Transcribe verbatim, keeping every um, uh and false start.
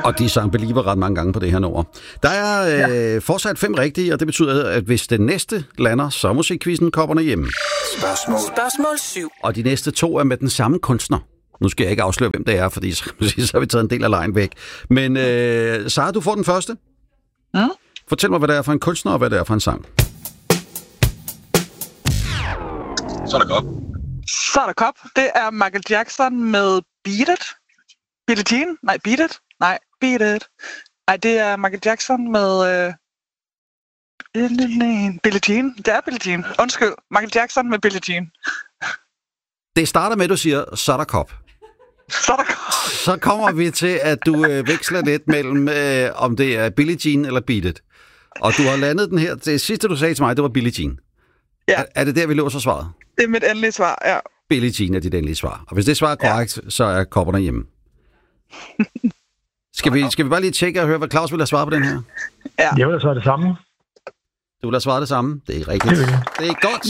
Og de sang Believer ret mange gange på det her nummer. Der er øh, ja. fortsat fem rigtige, og det betyder, at hvis den næste lander, så er musikquizzen kopperne hjemme. Spørgsmål. Spørgsmål syv. Og de næste to er med den samme kunstner. Nu skal jeg ikke afsløre, hvem det er, fordi så, så har vi taget en del af lejen væk. Men øh, Sara, du får den første. Mm? Fortæl mig, hvad det er for en kunstner, og hvad det er for en sang. Så er der kop. Så er der kop. Det er Michael Jackson med Beat It. Billie Jean? Nej, Beat It. Nej, Beat It. Nej, det er Michael Jackson med øh... Billie Jean. Det er Billie Jean. Undskyld. Michael Jackson med Billie Jean. Det starter med, at du siger, så er der kop. Så er der kop. Så kommer vi til, at du øh, veksler lidt mellem, øh, om det er Billie Jean eller Beat It. Og du har landet den her. Det sidste, du sagde til mig, det var Billie Jean. Ja. Er, er det der, vi låser svaret? Det er mit endelige svar, ja. Billie Jean er dit endelige svar. Og hvis det svar er korrekt, ja. så er kopperne hjemme. Skal vi, skal vi bare lige tjekke og høre, hvad Claus vil have svaret på den her? Ja. Jeg vil have svaret det samme. Du vil have svaret det samme? Det er ikke rigtigt. Det er godt.